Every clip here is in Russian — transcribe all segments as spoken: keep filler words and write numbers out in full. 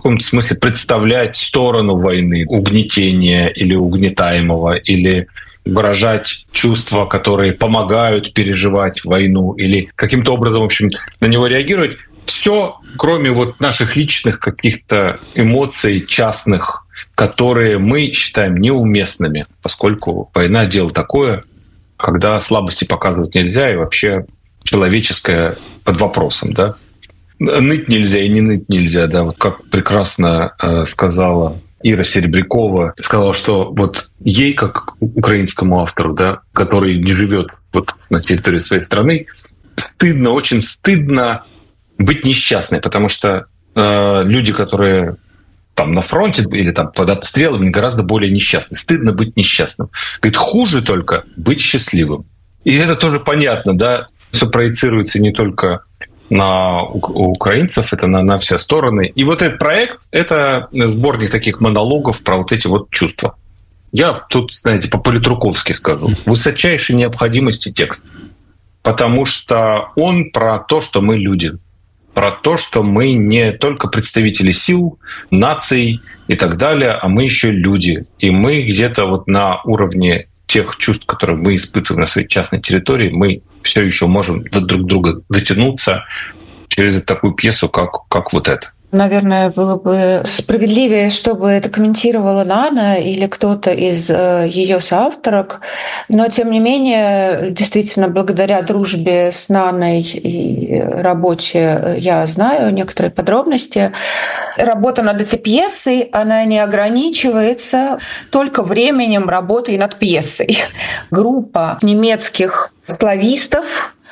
каком-то смысле представлять сторону войны, угнетения или угнетаемого, или выражать чувства, которые помогают переживать войну, или каким-то образом, в общем, на него реагировать. Все, кроме вот наших личных каких-то эмоций частных, которые мы считаем неуместными, поскольку война — дело такое, когда слабости показывать нельзя, и вообще человеческое под вопросом, да. Ныть нельзя и не ныть нельзя, да. Вот как прекрасно э, сказала Ира Серебрякова, сказала, что вот ей, как украинскому автору, да, который не живет вот на территории своей страны, стыдно, очень стыдно быть несчастной, потому что э, люди, которые там на фронте или там под обстрелами, гораздо более несчастны. Стыдно быть несчастным. Говорит, хуже только быть счастливым. И это тоже понятно, да, все проецируется не только на украинцев, это на, на все стороны. И вот этот проект — это сборник таких монологов про вот эти вот чувства. Я тут, знаете, по-политруковски скажу. Высочайшей необходимости текст. Потому что он про то, что мы люди. Про то, что мы не только представители сил, наций и так далее, а мы еще люди. И мы где-то вот на уровне тех чувств, которые мы испытываем на своей частной территории, мы все еще можем до друг друга дотянуться через такую пьесу, как, как вот эта. Наверное, было бы справедливее, чтобы это комментировала Нана или кто-то из ее соавторок. Но, тем не менее, действительно, благодаря дружбе с Наной и работе я знаю некоторые подробности. Работа над этой пьесой, она не ограничивается только временем работы над пьесой. Группа немецких славистов,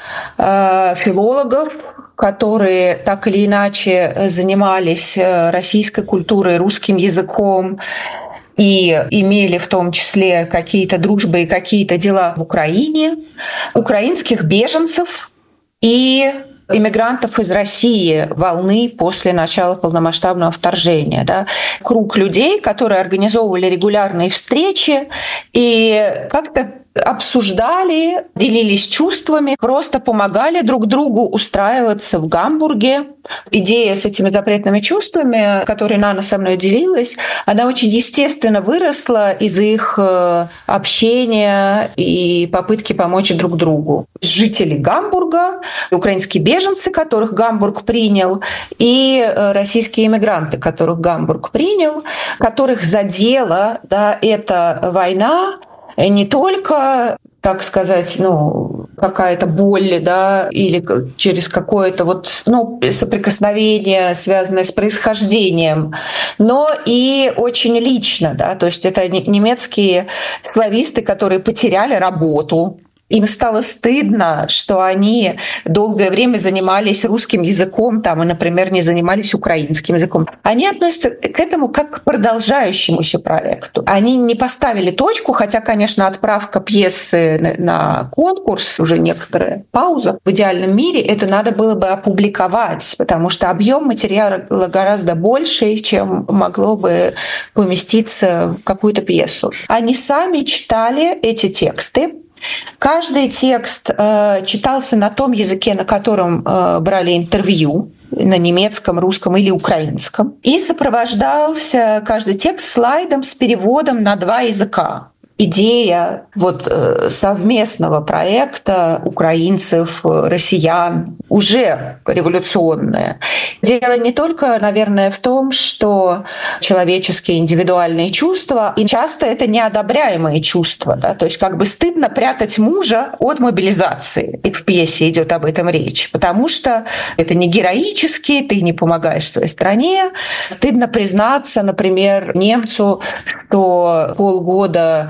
филологов, которые так или иначе занимались российской культурой, русским языком и имели в том числе какие-то дружбы и какие-то дела в Украине, украинских беженцев и иммигрантов из России волны после начала полномасштабного вторжения. Да. Круг людей, которые организовывали регулярные встречи и как-то обсуждали, делились чувствами, просто помогали друг другу устраиваться в Гамбурге. Идея с этими запретными чувствами, которой Нана со мной делилась, она очень естественно выросла из их общения и попытки помочь друг другу. Жители Гамбурга, украинские беженцы, которых Гамбург принял, и российские иммигранты, которых Гамбург принял, которых задела, да, эта война, не только, так сказать, ну, какая-то боль, да, или через какое-то вот, ну, соприкосновение, связанное с происхождением, но и очень лично, да, то есть это немецкие слависты, которые потеряли работу. Им стало стыдно, что они долгое время занимались русским языком, там, и, например, не занимались украинским языком. Они относятся к этому как к продолжающемуся проекту. Они не поставили точку, хотя, конечно, отправка пьесы на конкурс, уже некоторая пауза. В идеальном мире это надо было бы опубликовать, потому что объем материала гораздо больше, чем могло бы поместиться в какую-то пьесу. Они сами читали эти тексты. Каждый текст э, читался на том языке, на котором э, брали интервью, на немецком, русском или украинском, и сопровождался каждый текст слайдом с переводом на два языка. Идея вот совместного проекта украинцев, россиян уже революционная. Дело не только, наверное, в том, что человеческие индивидуальные чувства, и часто это неодобряемые чувства. Да? То есть как бы стыдно прятать мужа от мобилизации. И в пьесе идет об этом речь. Потому что это не героически, ты не помогаешь своей стране. Стыдно признаться, например, немцу, что полгода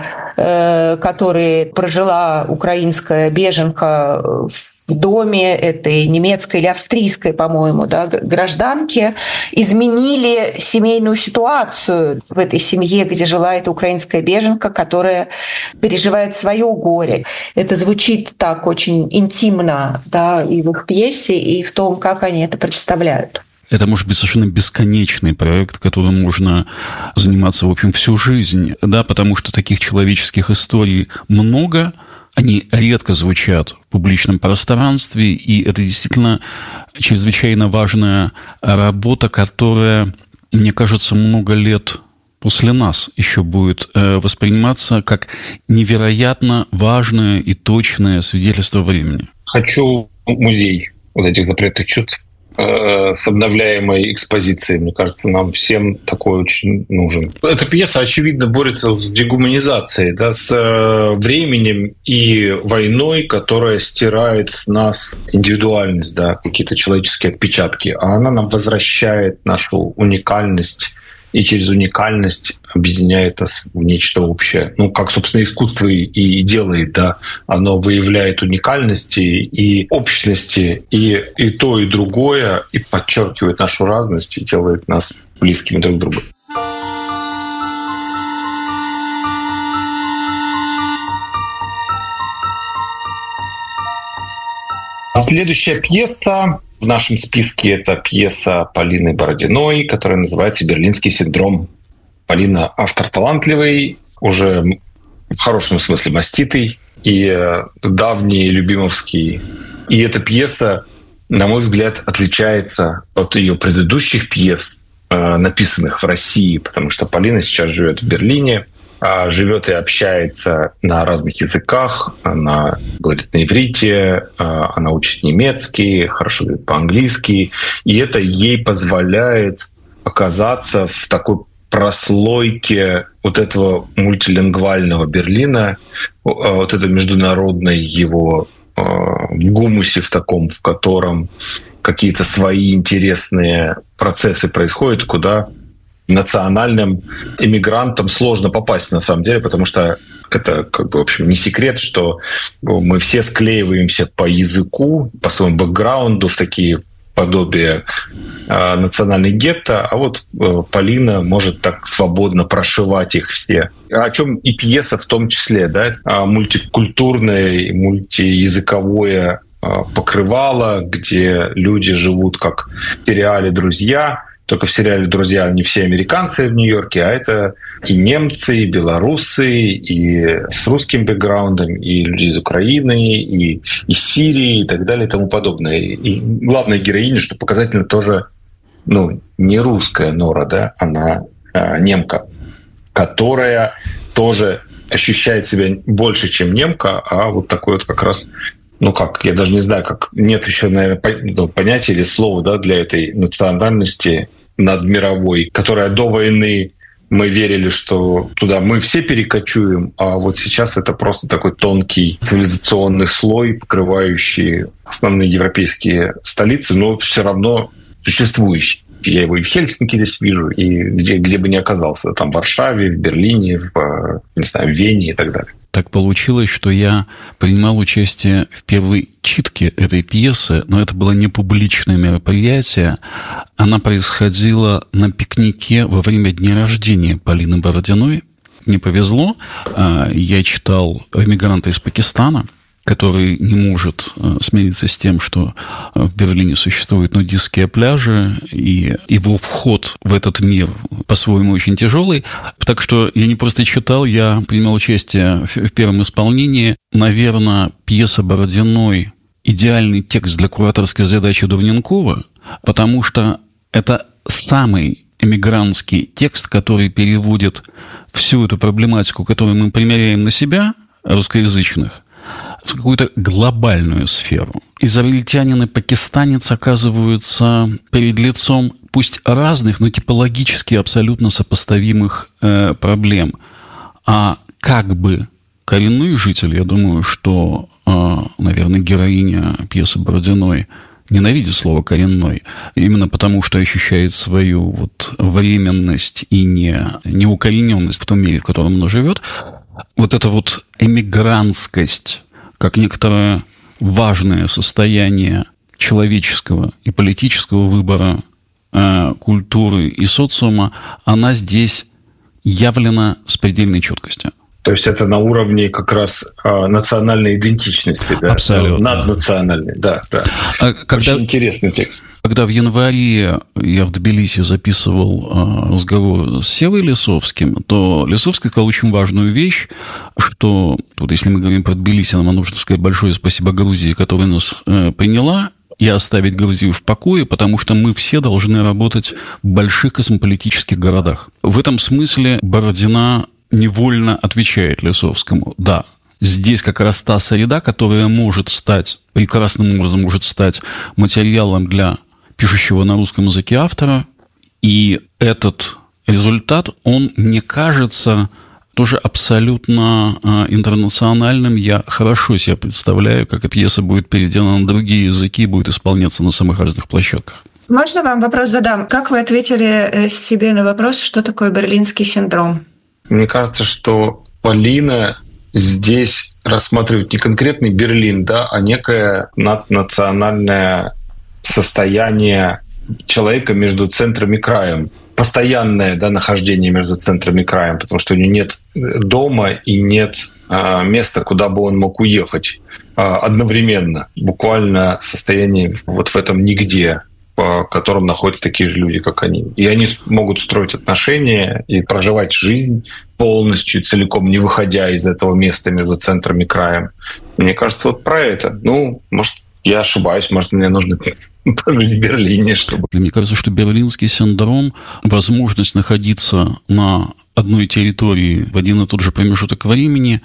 который прожила украинская беженка в доме этой немецкой или австрийской, по-моему, да, гражданки, изменили семейную ситуацию в этой семье, где жила эта украинская беженка, которая переживает свое горе. Это звучит так очень интимно, да, и в их пьесе, и в том, как они это представляют. Это может быть совершенно бесконечный проект, которым можно заниматься, в общем, всю жизнь, да, потому что таких человеческих историй много, они редко звучат в публичном пространстве, и это действительно чрезвычайно важная работа, которая мне кажется, много лет после нас еще будет восприниматься как невероятно важное и точное свидетельство времени. Хочу музей вот этих запретных чувств с обновляемой экспозицией. Мне кажется, нам всем такой очень нужен. Эта пьеса, очевидно, борется с дегуманизацией, да, с временем и войной, которая стирает с нас индивидуальность, да, какие-то человеческие отпечатки, а она нам возвращает нашу уникальность и через уникальность объединяет нас в нечто общее. Ну, как, собственно, искусство и делает, да. Оно выявляет уникальности и общности, и, и то, и другое, и подчеркивает нашу разность, и делает нас близкими друг к другу. Следующая пьеса в нашем списке — это пьеса Полины Бородиной, которая называется «Берлинский синдром». Полина автор талантливый, уже в хорошем смысле маститый и давний, любимовский. И эта пьеса, на мой взгляд, отличается от ее предыдущих пьес, написанных в России, потому что Полина сейчас живет в Берлине, живет и общается на разных языках. Она говорит на иврите, она учит немецкий, хорошо говорит по-английски. И это ей позволяет оказаться в такой прослойке вот этого мультилингвального Берлина, вот это международное его в гумусе в таком, в котором какие-то свои интересные процессы происходят, куда национальным иммигрантам сложно попасть, на самом деле, потому что это, как бы, в общем, не секрет, что мы все склеиваемся по языку, по своему бэкграунду в такие подобие э, национальной гетто, а вот э, Полина может так свободно прошивать их все. О чем и пьеса в том числе, да, мультикультурное, мультиязыковое э, покрывало, где люди живут как в сериале «Друзья». Только в сериале «Друзья» не все американцы в Нью-Йорке, а это и немцы, и белорусы, и с русским бэкграундом, и люди из Украины, и из Сирии, и так далее, и тому подобное. И главная героиня, что показательно, тоже, ну, не русская Нора, да, она а, немка, которая тоже ощущает себя больше, чем немка, а вот такой вот как раз... Ну как, я даже не знаю, как нет еще, наверное, понятия или слова, да, для этой национальности надмировой, которая до войны мы верили, что туда мы все перекочуем, а вот сейчас это просто такой тонкий цивилизационный слой, покрывающий основные европейские столицы, но все равно существующий. Я его и в Хельсинки здесь вижу, и где, где бы ни оказался, там в Варшаве, в Берлине, в, не знаю, в Вене и так далее. Так получилось, что я принимал участие в первой читке этой пьесы, но это было не публичное мероприятие. Она происходила на пикнике во время дня рождения Полины Бородиной. Мне повезло, я читал «Эмигранта из Пакистана», который не может смириться с тем, что в Берлине существуют нудистские пляжи, и его вход в этот мир по-своему очень тяжелый. Так что я не просто читал, я принимал участие в первом исполнении. Наверное, пьеса Бородиной – идеальный текст для кураторской задачи Дурненкова, потому что это самый эмигрантский текст, который переводит всю эту проблематику, которую мы примеряем на себя, русскоязычных, в какую-то глобальную сферу. Израильтянин и пакистанец оказываются перед лицом пусть разных, но типологически абсолютно сопоставимых э, проблем. А как бы коренной житель, я думаю, что, э, наверное, героиня пьесы Бородиной ненавидит слово «коренной», именно потому, что ощущает свою вот временность и не, неукорененность в том мире, в котором она живет. Вот эта вот эмигрантскость, как некоторое важное состояние человеческого и политического выбора, э, культуры и социума, она здесь явлена с предельной четкостью. То есть это на уровне как раз э, национальной идентичности, да? Абсолютно. Наднациональной, да, да. А когда, очень интересный текст. Когда в январе я в Тбилиси записывал э, разговор с Севой Лисовским, то Лисовский сказал очень важную вещь, что вот если мы говорим про Тбилиси, нам нужно сказать большое спасибо Грузии, которая нас э, приняла. и оставить Грузию в покое, потому что мы все должны работать в больших космополитических городах. В этом смысле Бородина невольно отвечает Лисовскому. Да, здесь как раз та среда, которая может стать, прекрасным образом может стать материалом для пишущего на русском языке автора, и этот результат, он, мне кажется, тоже абсолютно э, интернациональным. Я хорошо себе представляю, как эта пьеса будет переведена на другие языки и будет исполняться на самых разных площадках. Можно вам вопрос задам? Как вы ответили себе на вопрос, что такое берлинский синдром? Мне кажется, что Полина здесь рассматривает не конкретный Берлин, да, а некое наднациональное состояние человека между центром и краем. Постоянное, да, нахождение между центром и краем, потому что у него нет дома и нет а, места, куда бы он мог уехать а, одновременно. Буквально состояние вот в этом нигде, в котором находятся такие же люди, как они. И они могут строить отношения и проживать жизнь полностью, целиком, не выходя из этого места между центром и краем. Мне кажется, вот про это. Ну, может, я ошибаюсь, может, мне нужно пожить в Берлине, чтобы... Мне кажется, что берлинский синдром, возможность находиться на одной территории в один и тот же промежуток времени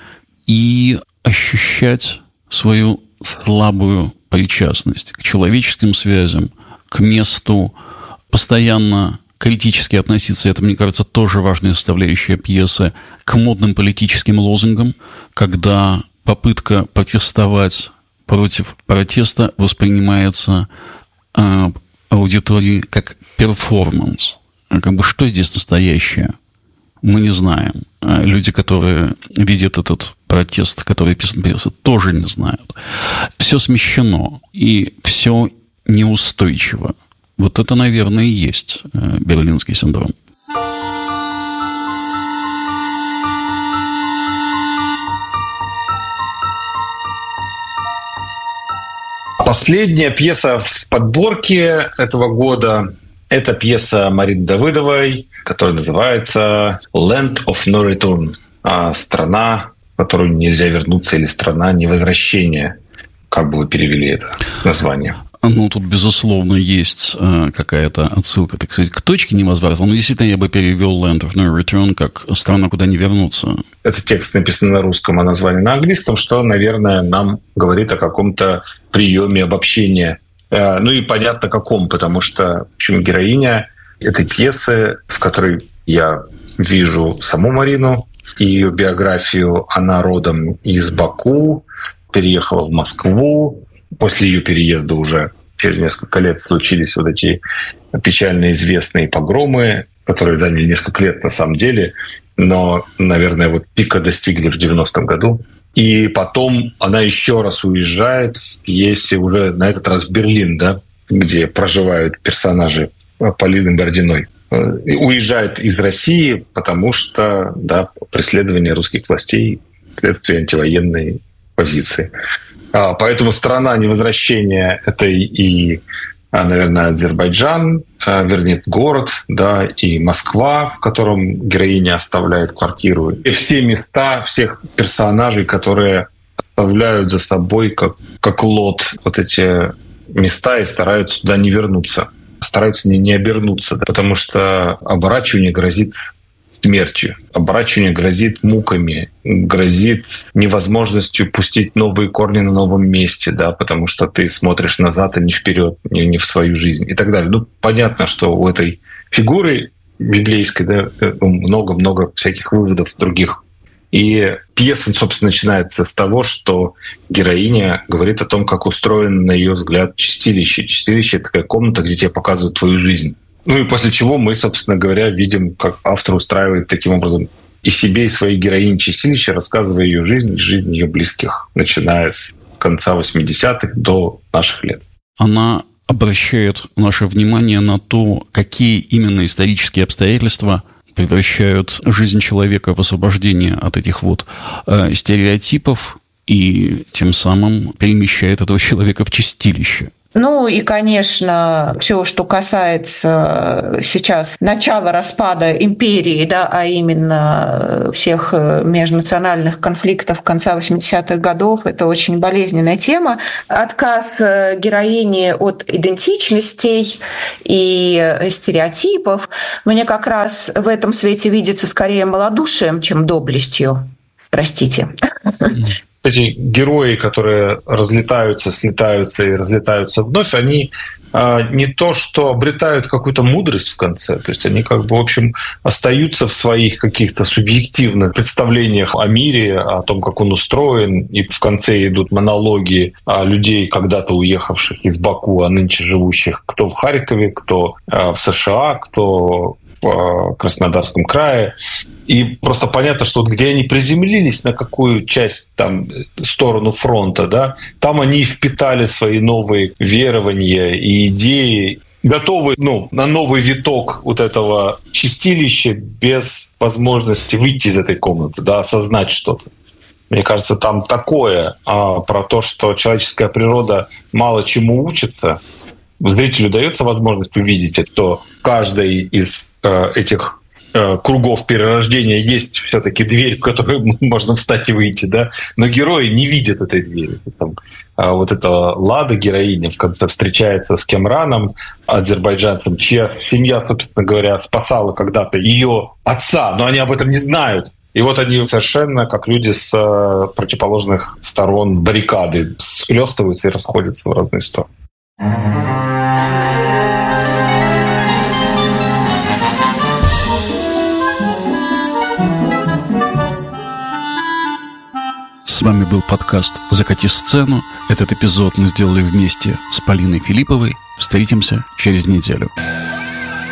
и ощущать свою слабую причастность к человеческим связям, к месту, постоянно критически относиться, это, мне кажется, тоже важная составляющая пьесы, к модным политическим лозунгам, когда попытка протестовать против протеста воспринимается э, аудиторией как перформанс. Как бы что здесь настоящее? Мы не знаем. Люди, которые видят этот протест, который писан пьесы, тоже не знают. Все смещено, и все неустойчиво. Вот это, наверное, и есть берлинский синдром. Последняя пьеса в подборке этого года – это пьеса Марины Давыдовой, которая называется «Land of No Return» – «Страна, в которую нельзя вернуться» или «Страна невозвращения». Как бы вы перевели это название? Ну, тут, безусловно, есть какая-то отсылка, так сказать, к точке невозврата. Но действительно, я бы перевел «Land of No Return» как «Страна, куда не вернуться». Этот текст написан на русском, а название на английском, что, наверное, нам говорит о каком-то приеме обобщения. Ну и понятно, каком, потому что, в общем, героиня этой пьесы, в которой я вижу саму Марину и ее биографию, она родом из Баку, переехала в Москву. После ее переезда уже через несколько лет случились вот эти печально известные погромы, которые заняли несколько лет на самом деле, но, наверное, вот пика достигли в девяностом году. И потом она еще раз уезжает в пьесе уже на этот раз в Берлин, да, где проживают персонажи Полины Бородиной. Уезжает из России, потому что, да, преследование русских властей вследствие антивоенной позиции. Поэтому страна невозвращения — это и, наверное, Азербайджан, вернее, город, да, и Москва, в котором героиня оставляет квартиру. И все места, всех персонажей, которые оставляют за собой как, как лот вот эти места и стараются туда не вернуться, стараются не, не обернуться, да, потому что оборачивание грозит смертью. Оборачивание грозит муками, грозит невозможностью пустить новые корни на новом месте, да, потому что ты смотришь назад, а не вперед, не, не в свою жизнь и так далее. Ну, понятно, что у этой фигуры библейской, да, много-много всяких выводов других. И пьеса, собственно, начинается с того, что героиня говорит о том, как устроено, на ее взгляд, чистилище. Чистилище — это такая комната, где тебе показывают твою жизнь. Ну и после чего мы, собственно говоря, видим, как автор устраивает таким образом и себе, и своей героине чистилище, рассказывая ее жизнь и жизнь ее близких, начиная с конца восьмидесятых до наших лет. Она обращает наше внимание на то, какие именно исторические обстоятельства превращают жизнь человека в освобождение от этих вот стереотипов и тем самым перемещает этого человека в чистилище. Ну и, конечно, все, что касается сейчас начала распада империи, да, а именно всех межнациональных конфликтов конца восьмидесятых годов, это очень болезненная тема. Отказ героини от идентичностей и стереотипов мне как раз в этом свете видится скорее малодушием, чем доблестью. Простите. Эти герои, которые разлетаются, слетаются и разлетаются вновь, они а, не то что обретают какую-то мудрость в конце, то есть они как бы, в общем, остаются в своих каких-то субъективных представлениях о мире, о том, как он устроен, и в конце идут монологи о людей, когда-то уехавших из Баку, а нынче живущих кто в Харькове, кто а, в США, кто в Краснодарском крае. И просто понятно, что вот где они приземлились, на какую часть там сторону фронта, да, там они впитали свои новые верования и идеи, готовы, ну, на новый виток вот этого чистилища без возможности выйти из этой комнаты, да, осознать что-то. Мне кажется, там такое а, про то, что человеческая природа мало чему учится. Зрителю дается возможность увидеть, что каждый из э, этих э, кругов перерождения есть все-таки дверь, в которую можно встать и выйти, да. Но герои не видят этой двери. Там, э, вот эта Лада, героиня, в конце встречается с Кемраном, азербайджанцем, чья семья, собственно говоря, спасала когда-то ее отца, но они об этом не знают. И вот они совершенно как люди с э, противоположных сторон баррикады схлестываются и расходятся в разные стороны. С вами был подкаст «Закати сцену». Этот эпизод мы сделали вместе с Полиной Филипповой. Встретимся через неделю.